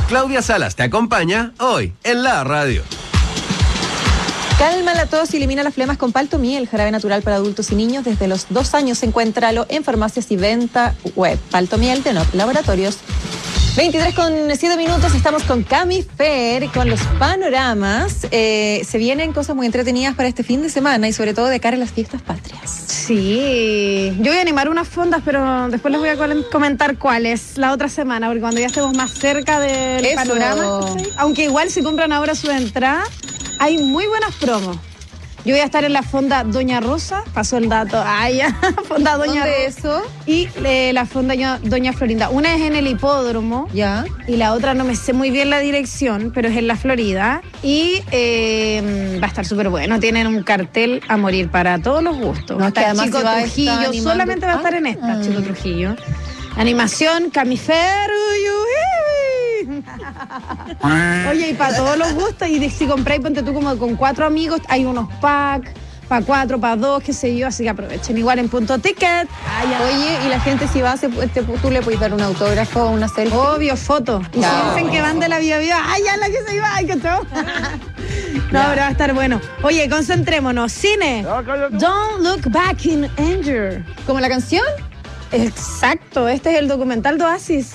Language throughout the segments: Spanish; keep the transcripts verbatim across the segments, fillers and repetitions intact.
Claudia Salas te acompaña hoy en la radio. Calma la tos y elimina las flemas con Paltomiel, jarabe natural para adultos y niños. Desde los dos años, encuéntralo en farmacias y venta web. Paltomiel de Nop Laboratorios. veintitrés con siete minutos, estamos con Cami Fer, con los panoramas. Eh, se vienen cosas muy entretenidas para este fin de semana y sobre todo de cara a las fiestas patrias. Sí, yo voy a animar unas fondas, pero después les voy a comentar cuáles la otra semana, porque cuando ya estemos más cerca del Eso. panorama, ¿sí? Aunque igual si compran ahora su entrada, hay muy buenas promos. Yo voy a estar en la fonda Doña Rosa, pasó el dato, ah, ya, fonda Doña ¿Dónde Rosa. eso? Y eh, la fonda Doña Florinda. Una es en el hipódromo. Ya. Y la otra no me sé muy bien la dirección, pero es en la Florida. Y eh, va a estar súper bueno. Tienen un cartel a morir para todos los gustos. No, es que Está además Chico se va a Trujillo, estar animando. solamente va a estar en esta, Ah. Chico Trujillo. Animación, Camifer, uy, uy. Oye, y para todos los gustos, y de, si compráis, ponte tú como con cuatro amigos, hay unos packs, para cuatro, para dos, qué sé yo, así que aprovechen. Igual en punto ticket. Ay, ya. Oye, y la gente si va, se, te, tú le puedes dar un autógrafo o una selfie. Obvio, foto. Y Ya. si dicen que van de la vida viva, ay, ya la que se iba, ay, que todo. No, pero va a estar bueno. Oye, concentrémonos. Cine. Don't Look Back in Anger. ¿Como la canción? Exacto, este es el documental de Oasis.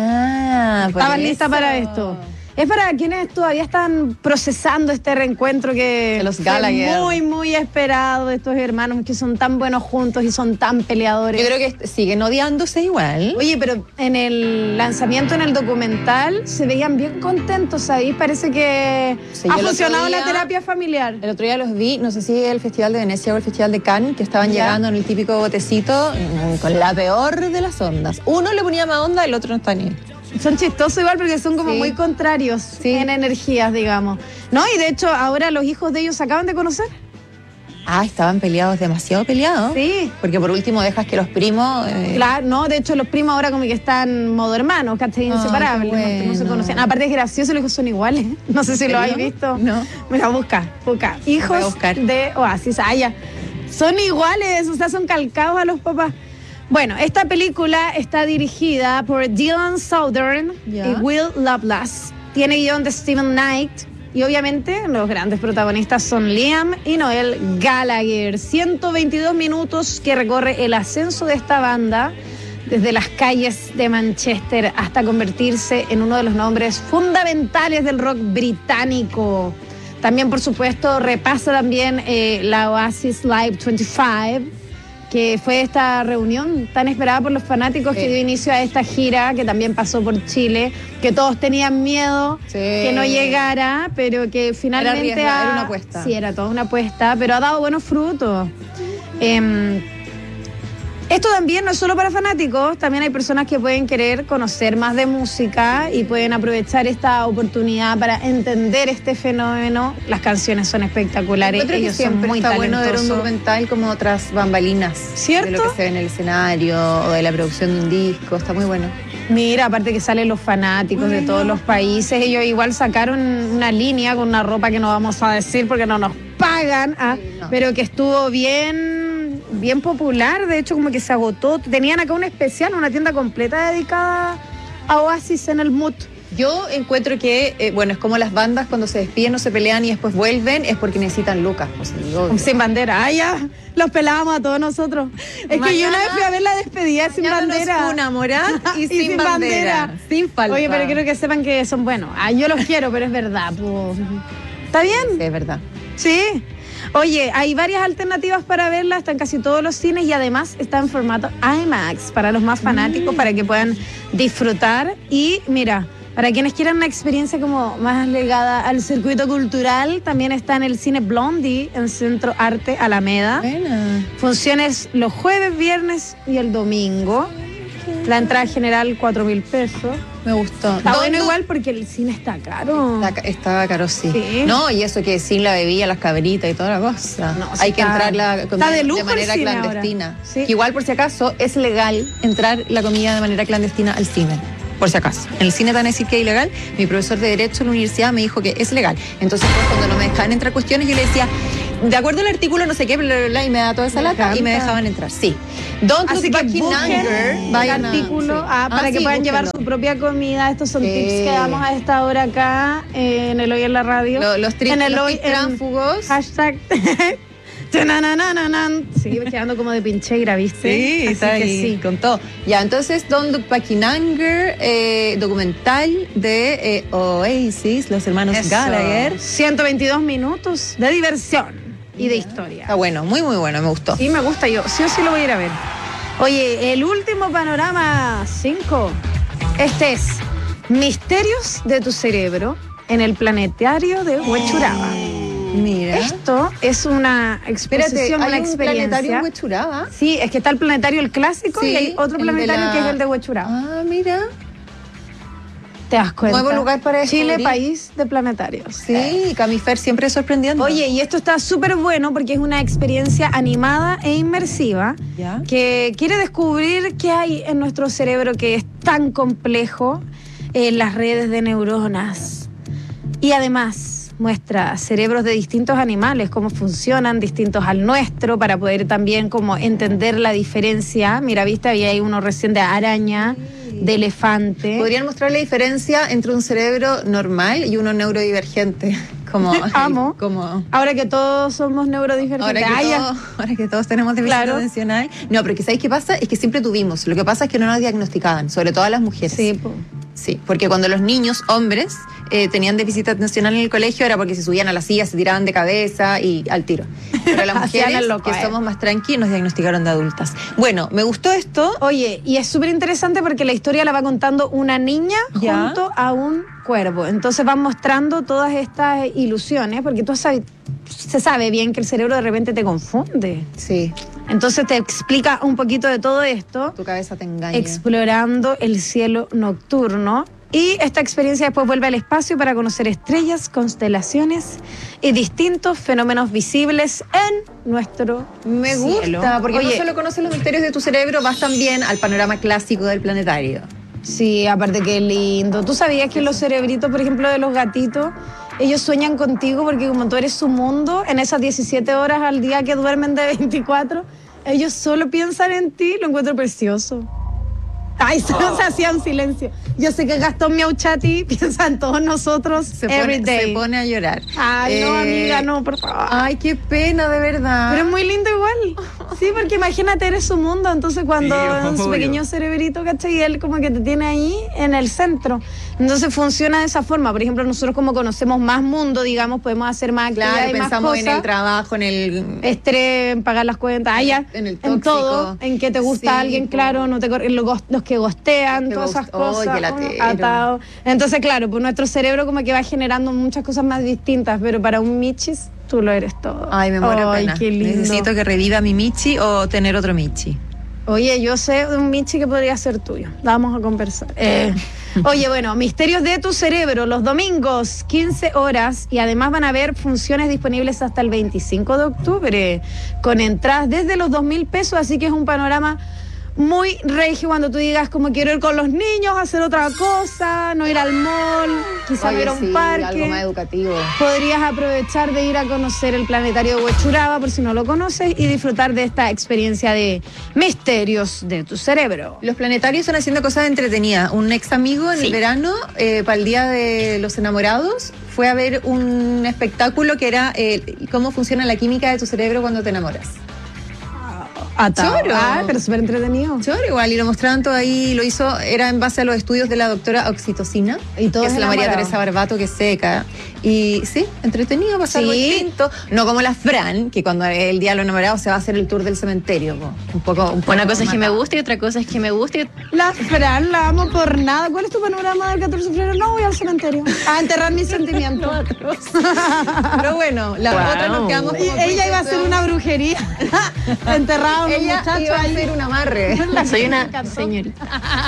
Ah, por Estabas eso. lista para esto. Es para quienes todavía están procesando este reencuentro que De los fue Gallagher. muy, muy esperado de estos hermanos que son tan buenos juntos y son tan peleadores. Yo creo que siguen odiándose igual. Oye, pero en el lanzamiento, en el documental, se veían bien contentos ahí. Parece que Sí, ha yo el otro funcionado día- la terapia familiar. El otro día los vi, no sé si el Festival de Venecia o el Festival de Cannes, que estaban Ya. llegando en el típico botecito mm, con la peor de las ondas. Uno le ponía más onda, el otro no está ni. Son chistosos igual porque son como Sí. muy contrarios Sí. en energías, digamos. No, y de hecho ahora los hijos de ellos se acaban de conocer. Ah, estaban peleados, demasiado peleados. Sí. Porque por último dejas que los primos... eh, Claro, no, de hecho los primos ahora como que están modo hermanos, ¿cachai? Ah, Inseparables, qué no, no se bueno. conocían. Aparte es gracioso, los hijos son iguales. No sé si lo habéis serio? visto. No. Mira, busca, busca. voy a Hijos buscar. de Oasis. Ah, ya. Son iguales, o sea, son calcados a los papás. Bueno, esta película está dirigida por Dylan Southern Ya. y Will Lovelace. Tiene guión de Steven Knight. Y obviamente los grandes protagonistas son Liam y Noel Gallagher. ciento veintidós minutos que recorre el ascenso de esta banda desde las calles de Manchester hasta convertirse en uno de los nombres fundamentales del rock británico. También, por supuesto, repasa también eh, la Oasis Live veinticinco, que fue esta reunión tan esperada por los fanáticos Sí. que dio inicio a esta gira, que también pasó por Chile, que todos tenían miedo Sí. que no llegara, pero que finalmente... riesgo, ha- era una apuesta. Sí, era toda una apuesta, pero ha dado buenos frutos. Em, esto también no es solo para fanáticos, también hay personas que pueden querer conocer más de música y pueden aprovechar esta oportunidad para entender este fenómeno. Las canciones son espectaculares, Encuentro que ellos son siempre muy está bueno ver un talentosos. documental como otras bambalinas. ¿Cierto? De lo que se ve en el escenario o de la producción de un disco. Está muy bueno. Mira, aparte que salen los fanáticos de todos los países, ellos igual sacaron una línea con una ropa que no vamos a decir porque no nos pagan, ah, Sí, no. pero que estuvo bien, bien popular, de hecho como que se agotó. Tenían acá un especial, una tienda completa dedicada a Oasis en el Mood. Yo encuentro que, eh, bueno, es como las bandas cuando se despiden o se pelean y después vuelven, es porque necesitan lucas. Pues, sí, obvio. Sin bandera, ah, ya, los pelábamos a todos nosotros. Es que yo una vez fui a ver la despedida sin Llámanos bandera. una, Morán, y, sin, bandera. Sin falta. Oye, pero quiero que sepan que son buenos. Ah, yo los quiero, pero es verdad. Po. ¿Está bien? Sí, es verdad. Sí. Oye, hay varias alternativas para verla, está en casi todos los cines y además está en formato IMAX para los más fanáticos, para que puedan disfrutar. Y mira, para quienes quieran una experiencia como más ligada al circuito cultural, también está en el cine Blondie, en Centro Arte Alameda. Buena. Funciones los jueves, viernes y el domingo. La entrada general, cuatro mil pesos. Me gustó. Está bueno ¿Dónde? igual porque el cine está caro. Está, ca- estaba caro, sí. Sí. No, y eso que sin la bebida, las cabritas y toda la cosa. No, sí Hay que está- entrar la está de lujo el manera cine clandestina. ahora. Sí. Que igual, por si acaso, es legal entrar la comida de manera clandestina al cine. Por si acaso. En el cine te van a decir que es ilegal. Mi profesor de Derecho en la universidad me dijo que es legal. Entonces, pues, cuando no me dejaban entrar cuestiones, yo le decía, de acuerdo al artículo, no sé qué, bla, bla, bla, y me da toda esa Me lata encanta. y me dejaban entrar. Sí. Don't Así look que back in busquen anger. el Vayan a- artículo sí. ah, para Ah, que sí, puedan llevar búsquenlo. su propia comida. Estos son Sí. tips que damos a esta hora acá eh, en el Hoy en la Radio. Lo- los tri- en el los Hoy tips en tránsfugos. Hashtag. Tananananan. Sí, quedando como de pincheira, ¿viste? Sí, Así está que ahí, sí. con todo. Ya, entonces, Don't Look Back in Anger, eh, documental de eh, Oasis, los hermanos Eso. Gallagher. ciento veintidós minutos de diversión y de historia. Está bueno, muy, muy bueno, me gustó. Sí, me gusta yo. Sí o sí lo voy a ir a ver. Oye, el último panorama cinco. Este es Misterios de tu cerebro en el planetario de Huechuraba. Mira. Esto es una Espérate, exposición, hay una un experiencia. planetario en Huechuraba. Sí, es que está el planetario el clásico Sí, y hay otro el de planetario la- que es el de Huechuraba. Ah, mira. ¿Te das cuenta? Nuevo lugar para Chile, descubrir. país de planetarios. Sí, Camifer siempre sorprendiendo. Oye, y esto está súper bueno porque es una experiencia animada e inmersiva ¿Ya? que quiere descubrir qué hay en nuestro cerebro que es tan complejo en las redes de neuronas. Y además muestra cerebros de distintos animales, cómo funcionan, distintos al nuestro, para poder también como entender la diferencia. Mira, viste, había ahí uno recién de araña, de elefante. ¿Podrían mostrar la diferencia entre un cerebro normal y uno neurodivergente? Como, Amo. como Ahora que todos somos neurodivergentes. ahora, que Ah, ya. todos, ahora que todos tenemos déficit Claro. atencional. No, pero que ¿sabéis qué pasa? Es que siempre tuvimos. Lo que pasa es que no nos diagnosticaban, sobre todo a las mujeres. Sí, po. Sí, porque cuando los niños, hombres, eh, tenían déficit atencional en el colegio era porque se subían a la silla, se tiraban de cabeza y al tiro. Pero las Hacían mujeres, el loco, que eh. somos más tranquilos, nos diagnosticaron de adultas. Bueno, me gustó esto. Oye, y es súper interesante porque la historia la va contando una niña Ya. junto a un cuervo. Entonces van mostrando todas estas ilusiones, porque tú sabes, se sabe bien que el cerebro de repente te confunde. Sí, Entonces te explica un poquito de todo esto, tu cabeza te engaña. explorando el cielo nocturno. Y esta experiencia después vuelve al espacio para conocer estrellas, constelaciones y distintos fenómenos visibles en nuestro Me cielo. gusta, porque Oye, no solo conoces los misterios de tu cerebro, vas también al panorama clásico del planetario. sí, aparte que lindo. ¿Tú sabías que los cerebritos, por ejemplo, de los gatitos, ellos sueñan contigo porque como tú eres su mundo, en esas diecisiete horas al día que duermen de veinticuatro, ellos solo piensan en ti? Lo encuentro precioso. Ay, se, se hacían silencio. Yo sé que Gastón Miauchati piensa en todos nosotros Se every pone, day. se pone a llorar. Ay, no, Eh, amiga, no, por favor. Ay, qué pena, de verdad. Pero es muy lindo igual. Sí, porque imagínate, eres su mundo. Entonces, cuando Sí, en su obvio. pequeño cerebrito, ¿cachai? Y él como que te tiene ahí en el centro. Entonces, funciona de esa forma. Por ejemplo, nosotros como conocemos más mundo, digamos, podemos hacer más Claro, actividades, más pensamos en cosas. el trabajo, en el... Estrés, en pagar las cuentas, ah, ya, En el en tóxico. todo, en que te gusta Sí, alguien, po. claro, no te cor- los, gos- los que gostean, Los que todas esas ghost- oh, cosas, qué latero. atado. Entonces, claro, pues nuestro cerebro como que va generando muchas cosas más distintas, pero para un Michis, tú lo eres todo. Ay, me muero de Ay, pena. qué lindo. Necesito que reviva mi Michi o tener otro Michi. Oye, yo sé de un Michi que podría ser tuyo. Vamos a conversar. Eh, oye, bueno, Misterios de tu cerebro, los domingos, quince horas, y además van a haber funciones disponibles hasta el veinticinco de octubre, con entradas desde los dos mil pesos, así que es un panorama muy regio cuando tú digas como quiero ir con los niños, hacer otra cosa, no ir al mall, quizás Oye, ir a un sí, parque. algo más educativo. Podrías aprovechar de ir a conocer el planetario de Huechuraba, por si no lo conoces, y disfrutar de esta experiencia de misterios de tu cerebro. Los planetarios están haciendo cosas entretenidas. Un ex amigo en Sí. el verano, eh, para el Día de los Enamorados, fue a ver un espectáculo que era eh, cómo funciona la química de tu cerebro cuando te enamoras. Atado. Choro. Ah, pero súper entretenido. Choro igual, y lo mostraban todo ahí, lo hizo, era en base a los estudios de la doctora Oxitocina, Y todos que es la María enamorados. Teresa Barbato, que es seca. Y sí, entretenido, pasarlo Sí. distinto. No como la Fran, que cuando el día de los enamorados se va a hacer el tour del cementerio. po. Un poco, un poco Una cosa es que me matado. guste y otra cosa es que me guste. La Fran, la amo por nada. ¿Cuál es tu panorama del catorce de febrero? No voy al cementerio. A enterrar mis sentimientos. Pero bueno, la Wow. otra nos quedamos Y como ella iba a hacer una brujería. Enterrado a un Ella muchacho iba a ahí. hacer un amarre. Soy Me una encantó. señorita.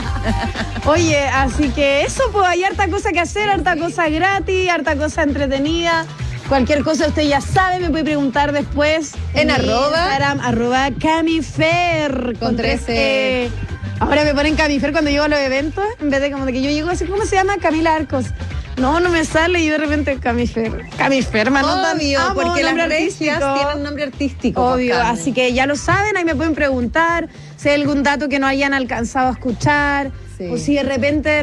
Oye, así que eso, pues hay harta cosa que hacer, harta cosa gratis, harta cosa entretenida. Cualquier cosa usted ya sabe, me puede preguntar después. En mi arroba. Instagram, arroba Camifer. Con tres E. Ahora me ponen Camifer cuando llego a los eventos, en vez de como de que yo llego así, ¿cómo se llama? Camila Arcos. No, no me sale y de repente Camifer. Camiferma, no tan Obvio, amo, porque las nombre recias artístico. tienen nombre artístico. Obvio, Carmen. así que ya lo saben, ahí me pueden preguntar si hay algún dato que no hayan alcanzado a escuchar Sí. o si de repente